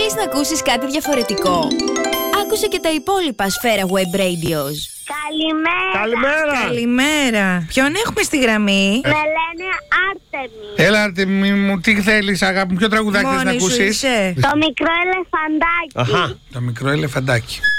Θέλεις να ακούσεις κάτι διαφορετικό? Άκουσε και τα υπόλοιπα Σφαίρα Web Radios. Καλημέρα. Ποιον έχουμε στη γραμμή? Με λένε Άρτεμι. Έλα, Άρτεμι μου, τι θέλεις, αγάπη μου, ποιο τραγουδάκι θες να ακούσεις? Είσαι. Το μικρό ελεφαντάκι. Το μικρό ελεφαντάκι.